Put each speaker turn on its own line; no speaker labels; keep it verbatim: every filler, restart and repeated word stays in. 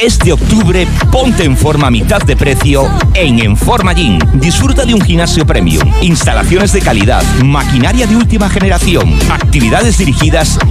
Este octubre, ponte en forma a mitad de precio en Enforma Gym. Disfruta de un gimnasio premium, instalaciones de calidad, maquinaria de última generación, actividades dirigidas